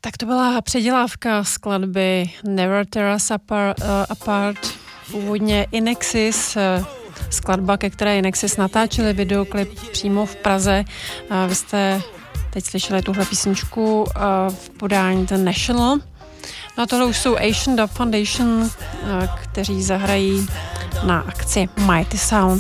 Tak to byla předělávka skladby Never Tear Us Apart, původně Inexis, skladba, ke které Inexis natáčeli videoklip přímo v Praze. Vy jste teď slyšeli tuhle písničku v podání The National. No a tohle už jsou Asian Dub Foundation, kteří zahrají na akci Mighty Sound.